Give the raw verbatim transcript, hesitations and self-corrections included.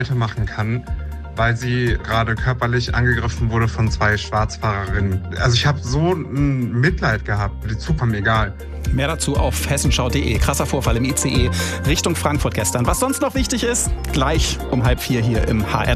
weitermachen kann, weil sie gerade körperlich angegriffen wurde von zwei Schwarzfahrerinnen. Also ich habe so ein Mitleid gehabt, die Zug war mir egal. Mehr dazu auf hessenschau punkt de. Krasser Vorfall im I C E Richtung Frankfurt gestern. Was sonst noch wichtig ist, gleich um halb vier hier im H R